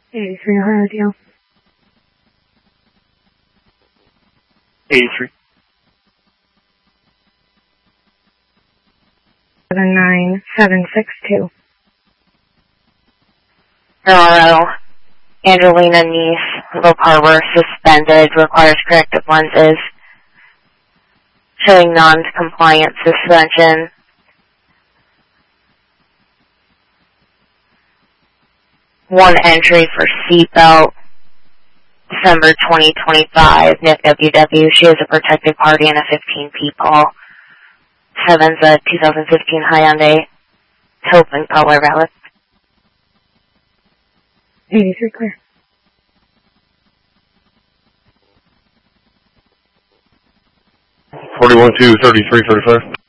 83 Ohio deal. 83. 79762. Toronto, Angelina Niece, Hope Harbor, suspended, requires corrective lenses, showing non-compliant suspension. One entry for seatbelt, December 2025, NIC WW. She is a protected party and a 15 people. 7's a 2015 Hyundai taupe in color, valid. 83 clear. 41-2, 33-35.